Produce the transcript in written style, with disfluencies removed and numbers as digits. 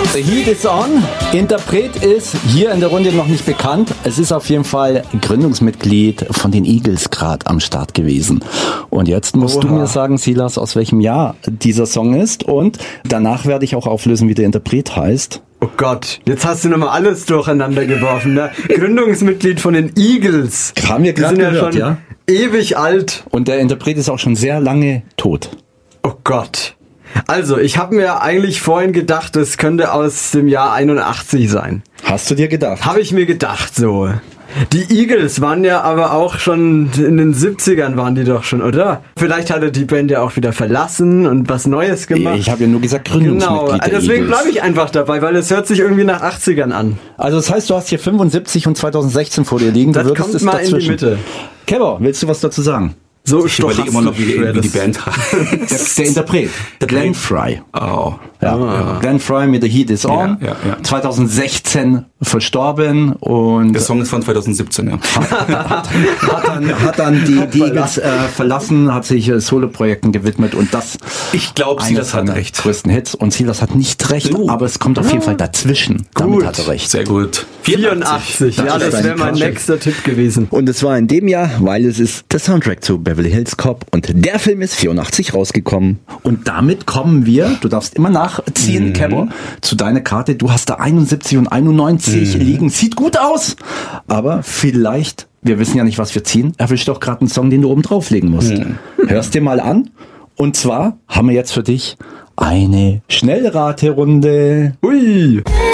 The Heat is on. Interpret ist hier in der Runde noch nicht bekannt. Es ist auf jeden Fall Gründungsmitglied von den Eagles gerade am Start gewesen. Und jetzt musst du mir sagen, Silas, aus welchem Jahr dieser Song ist. Und danach werde ich auch auflösen, wie der Interpret heißt. Oh Gott, jetzt hast du nochmal alles durcheinander geworfen. Ne? Gründungsmitglied von den Eagles. Haben wir gerade gehört, schon ewig alt. Und der Interpret ist auch schon sehr lange tot. Oh Gott. Also, ich habe mir eigentlich vorhin gedacht, es könnte aus dem Jahr 81 sein. Hast du dir gedacht? Habe ich mir gedacht, so. Die Eagles waren ja aber auch schon in den 70ern waren die doch schon, oder? Vielleicht hat er die Band ja auch wieder verlassen und was Neues gemacht. Ich habe ja nur gesagt Gründungsmitglied der deswegen Eagles. bleibe ich einfach dabei, weil es hört sich irgendwie nach 80ern an. Also das heißt, du hast hier 75 und 2016 vor dir liegen. Das du würdest kommt es mal dazwischen. in die Mitte. Kevin, willst du was dazu sagen? So, ich überlege immer noch, wie die Band heißt. Der Interpret. Glenn Frey. Oh. Ja. Glenn Frey mit The Heat is On. Ja. 2016 verstorben und der Song ist von 2017, ja. hat dann die Eagles verlassen, hat sich Soloprojekten gewidmet und das. Ich glaube, Silas hat recht. Größten Hits und Silas hat nicht recht, aber es kommt auf jeden Fall dazwischen. Damit hat er recht. Sehr gut. 84. Ja, das wäre mein nächster Tipp gewesen. Und es war in dem Jahr, weil es ist der Soundtrack zu Beverly Hills Cop und der Film ist 84 rausgekommen. Und damit kommen wir, du darfst immer nachziehen, Cabo, zu deiner Karte. Du hast da 71 und 91 liegen. Sieht gut aus, aber vielleicht, wir wissen ja nicht, was wir ziehen, erwischt doch gerade einen Song, den du oben drauflegen musst. Hörst dir mal an. Und zwar haben wir jetzt für dich eine Schnellraterunde. Ui!